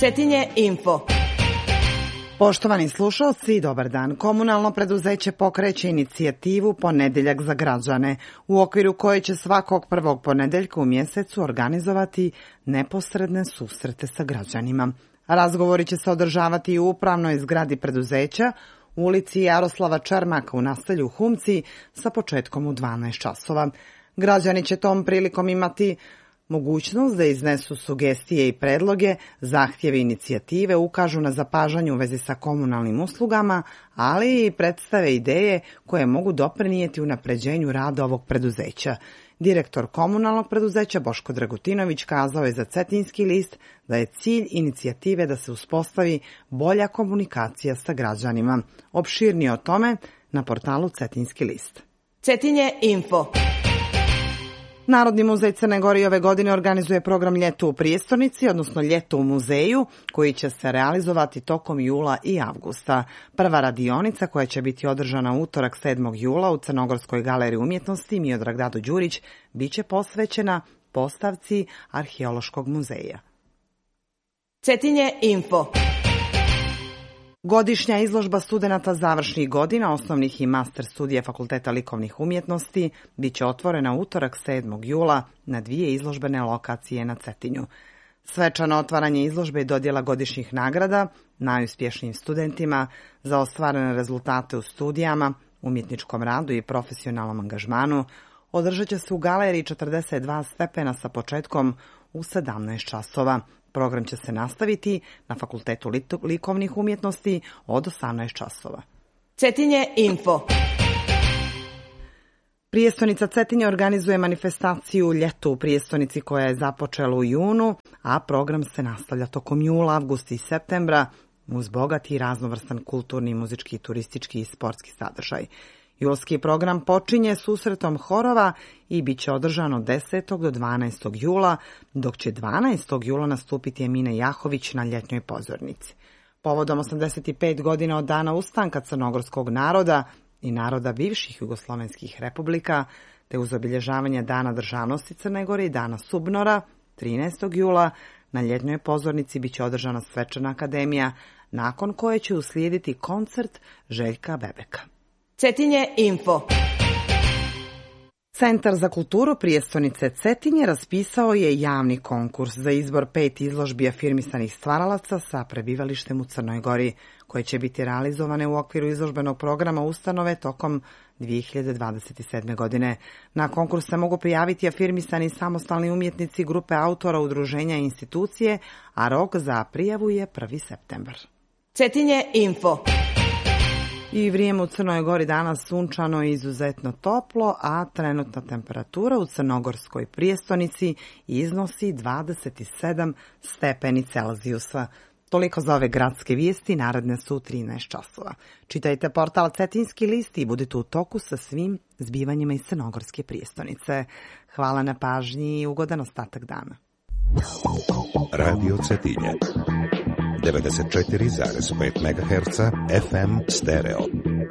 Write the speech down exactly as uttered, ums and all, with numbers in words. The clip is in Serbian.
Cetinje Info. Poštovani slušalci, dobar dan. Komunalno preduzeće pokreće inicijativu Ponedeljak za građane, u okviru koje će svakog prvog ponedeljka u mjesecu organizovati neposredne susrete sa građanima. Razgovori će se održavati i u upravnoj zgradi preduzeća, u ulici Jaroslava Čermaka u naselju Humci sa početkom u dvanaest časova. Građani će tom prilikom imati mogućnost da iznesu sugestije i predloge, zahtjeve i inicijative, ukažu na zapažanje u vezi sa komunalnim uslugama, ali i predstave ideje koje mogu doprinijeti unapređenju rada ovog preduzeća. Direktor komunalnog preduzeća Boško Dragutinović kazao je za Cetinjski list da je cilj inicijative da se uspostavi bolja komunikacija sa građanima. Opširnije o tome na portalu Cetinjski list. Cetinje Info. Narodni muzej Crne Gore ove godine organizuje program Ljeto u prijestolnici, odnosno Ljeto u muzeju, koji će se realizovati tokom jula i avgusta. Prva radionica, koja će biti održana utorak sedmog jula u Crnogorskoj galeriji umjetnosti Miodrag Dado Đurić, bit će posvećena postavci Arheološkog muzeja. Cetinje Info. Godišnja izložba studenata završnih godina osnovnih i master studija Fakulteta likovnih umjetnosti bit će otvorena utorak sedmog jula na dvije izložbene lokacije na Cetinju. Svečano otvaranje izložbe i dodjela godišnjih nagrada najuspješnijim studentima za ostvarene rezultate u studijama, umjetničkom radu i profesionalnom angažmanu održat će se u galeriji četrdeset dva stepena sa početkom u sedamnaest časova. Program će se nastaviti na Fakultetu likovnih umjetnosti od osamnaest časova. Cetinje Info. Prijestonica Cetinje organizuje manifestaciju Ljeto u prijestonici koja je započela u junu, a program se nastavlja tokom jula, avgusta i septembra uz bogati i raznovrstan kulturni, muzički, turistički i sportski sadržaj. Julski program počinje susretom horova i bit će održan od desetog do dvanaestog jula, dok će dvanaestog jula nastupiti Emina Jahović na ljetnjoj pozornici. Povodom osamdeset pet godina od dana ustanka crnogorskog naroda i naroda bivših jugoslovenskih republika, te uz obilježavanje Dana državnosti Crne Gore i Dana Subnora, trinaestog jula, na ljetnjoj pozornici bit će održana svečana akademija, nakon koje će uslijediti koncert Željka Bebeka. Cetinje Info. Centar za kulturu prijestonice Cetinje raspisao je javni konkurs za izbor pet izložbi afirmisanih stvaralaca sa prebivalištem u Crnoj Gori, koje će biti realizovane u okviru izložbenog programa ustanove tokom dvije hiljade dvadeset sedme. godine. Na konkurs se mogu prijaviti afirmisani samostalni umjetnici, grupe autora, udruženja i institucije, a rok za prijavu je prvi septembar. Cetinje Info. I vrijeme u Crnoj Gori danas sunčano i izuzetno toplo, a trenutna temperatura u crnogorskoj prijestonici iznosi dvadeset sedam stepeni Celzijusa. Toliko za ove gradske vijesti, naredne su trinaest časova. Čitajte portal Cetinjski list i budite u toku sa svim zbivanjima iz crnogorske prijestonice. Hvala na pažnji i ugodan ostatak dana. Radio Cetinje devedeset četiri zarez pet megaherca F M stereo.